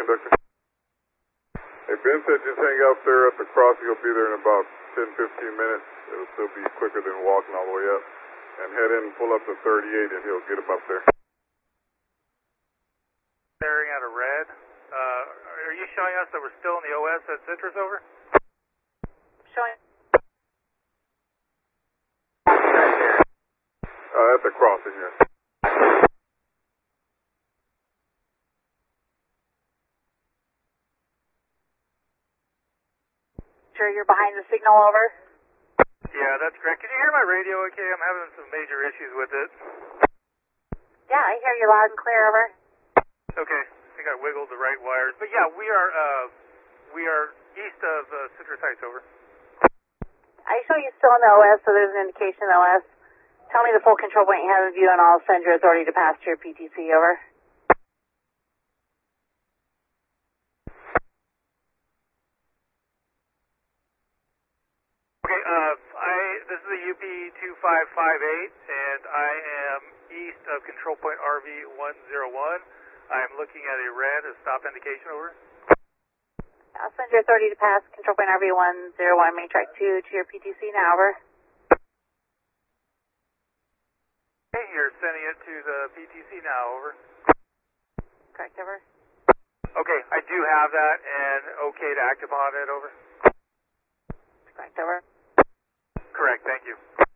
conductor. Hey, Ben said just hang out there at the crossing. He'll be there in about 10-15 minutes. It'll still be quicker than walking all the way up. And head in and pull up to 38 and he'll get him up there. Staring at a red. Are you showing us that we're still in the OS at Citrus, over? Showing. At the crossing, yes. Sure you're behind the signal, over? Yeah, that's correct. Can you hear my radio okay? I'm having some major issues with it. Yeah, I hear you loud and clear, over. Okay, I think I wiggled the right wires. But yeah, we are east of Citrus Heights, over. I show you still in the OS, so there's an indication in the OS. Tell me the full control point you have in view, and I'll send your authority to pass to your PTC, over. Okay, this is the UP2558, and I am east of control point RV101. I'm looking at a red, a stop indication, over. I'll send your authority to pass control point RV101, main track 2 to your PTC now, over. Okay, you're sending it to the PTC now, over. Correct, over. Okay, I do have that, and okay to act upon it, over. Correct, over. Correct, thank you.